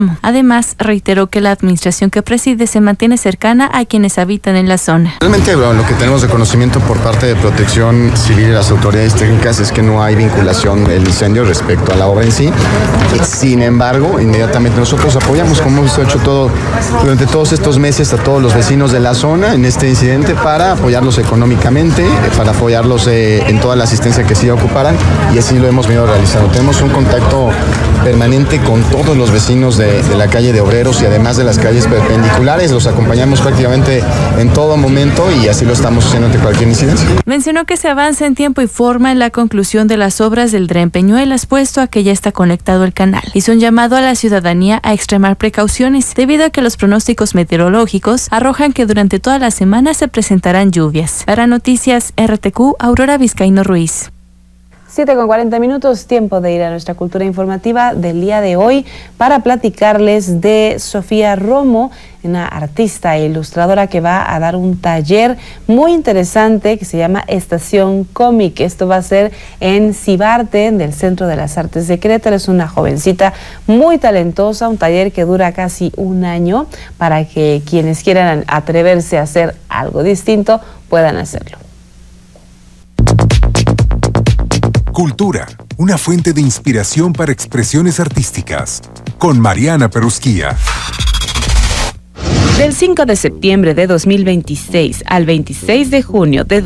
Además, reiteró que la administración que preside se mantiene cercana a quienes habitan en la zona. Realmente lo que tenemos de conocimiento por parte de Protección Civil y las autoridades técnicas es que no hay vinculación del incendio respecto a la obra en sí. Sin embargo, inmediatamente nosotros apoyamos, como hemos hecho durante todos estos meses, a todos los vecinos de la zona en este incidente para apoyarlos económicamente, para apoyarlos en toda la asistencia que sí ocuparan, y así lo hemos venido realizando. Tenemos un contacto permanente con todos los vecinos de la calle de Obreros y además de las calles perpendiculares. Los acompañamos prácticamente en todo momento y así lo estamos haciendo ante cualquier incidencia. Mencionó que se avanza en tiempo y forma en la conclusión de las obras del Tren Peñuelas, puesto a que ya está conectado el canal. Hizo un llamado a la ciudadanía a extremar precauciones debido a que los pronósticos meteorológicos arrojan que durante toda la semana se presentarán lluvias. Para Noticias RTQ, Aurora Vizcaíno Ruiz. 7:40, tiempo de ir a nuestra cultura informativa del día de hoy para platicarles de Sofía Romo, una artista e ilustradora que va a dar un taller muy interesante que se llama Estación Cómic. Esto va a ser en Cibarte, del Centro de las Artes de Querétaro. Es una jovencita muy talentosa, un taller que dura casi un año para que quienes quieran atreverse a hacer algo distinto puedan hacerlo. Cultura, una fuente de inspiración para expresiones artísticas, con Mariana Perusquía. Del 5 de septiembre de 2026 al 26 de junio de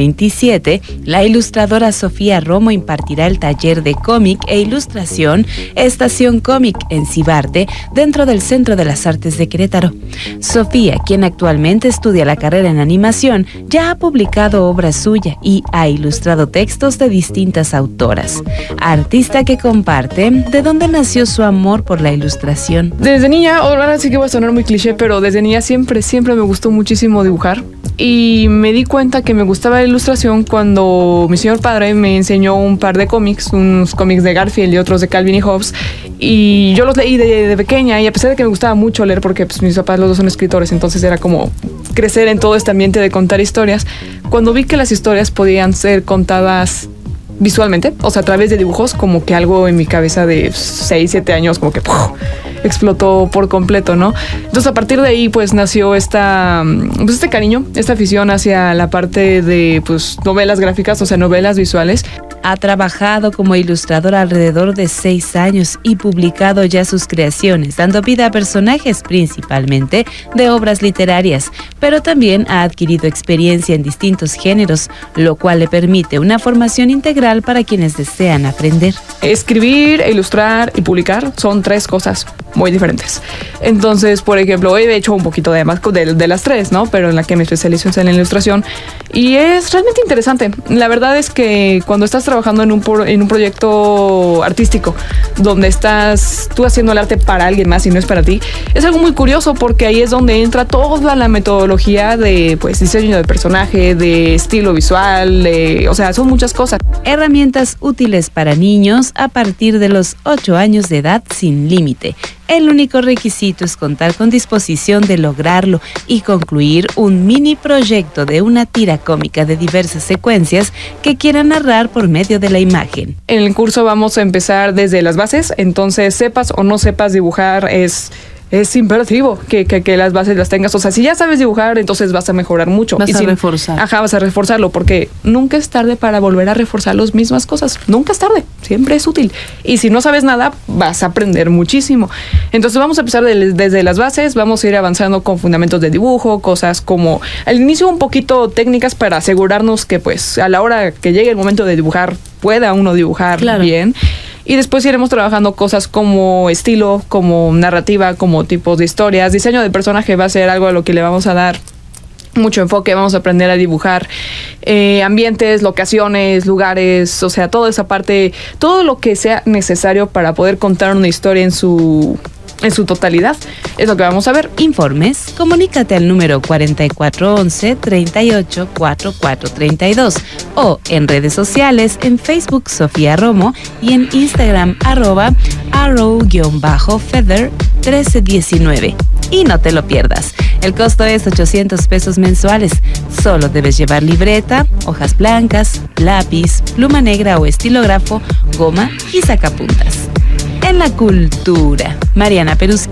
2027, la ilustradora Sofía Romo impartirá el taller de cómic e ilustración Estación Cómic en Cibarte, dentro del Centro de las Artes de Querétaro. Sofía, quien actualmente estudia la carrera en animación, ya ha publicado obra suya y ha ilustrado textos de distintas autoras. Artista que comparte de dónde nació su amor por la ilustración. Desde niña, ahora sí que voy a sonar muy cliché, pero desde niña siempre me gustó muchísimo dibujar, y me di cuenta que me gustaba la ilustración cuando mi señor padre me enseñó un par de cómics, unos cómics de Garfield y otros de Calvin y Hobbes, y yo los leí de pequeña, y a pesar de que me gustaba mucho leer porque pues, mis papás los dos son escritores, entonces era como crecer en todo este ambiente de contar historias. Cuando vi que las historias podían ser contadas visualmente, o sea, a través de dibujos, como que algo en mi cabeza de 6, 7 años como que explotó por completo, ¿no? Entonces a partir de ahí pues nació este cariño, esta afición hacia la parte de pues novelas gráficas, o sea, novelas visuales. Ha trabajado como ilustradora alrededor de 6 años y publicado ya sus creaciones, dando vida a personajes principalmente de obras literarias, pero también ha adquirido experiencia en distintos géneros, lo cual le permite una formación integral para quienes desean aprender. Escribir, ilustrar y publicar son 3 cosas muy diferentes. Entonces, por ejemplo, hoy he hecho un poquito de más de las 3, ¿no? Pero en la que me especializo es en la ilustración y es realmente interesante. La verdad es que cuando estás trabajando en un proyecto artístico donde estás tú haciendo el arte para alguien más y no es para ti, es algo muy curioso porque ahí es donde entra toda la metodología de pues diseño de personaje, de estilo visual, o sea, son muchas cosas. Herramientas útiles para niños a partir de los 8 años de edad sin límite. El único requisito es contar con disposición de lograrlo y concluir un mini proyecto de una tira cómica de diversas secuencias que quieran narrar por medio de la imagen. En el curso vamos a empezar desde las bases, entonces sepas o no sepas dibujar es imperativo que las bases las tengas. O sea, si ya sabes dibujar, entonces vas a mejorar mucho. Vas a reforzar. Ajá, vas a reforzarlo, porque nunca es tarde para volver a reforzar las mismas cosas. Nunca es tarde, siempre es útil. Y si no sabes nada, vas a aprender muchísimo. Entonces vamos a empezar desde las bases, vamos a ir avanzando con fundamentos de dibujo, cosas como al inicio un poquito técnicas para asegurarnos que pues a la hora que llegue el momento de dibujar, pueda uno dibujar bien. Y después iremos trabajando cosas como estilo, como narrativa, como tipos de historias. Diseño de personaje va a ser algo a lo que le vamos a dar mucho enfoque. Vamos a aprender a dibujar ambientes, locaciones, lugares, o sea, toda esa parte, todo lo que sea necesario para poder contar una historia en su totalidad, es lo que vamos a ver. Informes, comunícate al número 4411-384432 o en redes sociales, en Facebook Sofía Romo y en Instagram @arrow_feather1319. Y no te lo pierdas. El costo es 800 pesos mensuales. Solo debes llevar libreta, hojas blancas, lápiz, pluma negra o estilógrafo, goma y sacapuntas. en la cultura. Mariana Perusquía.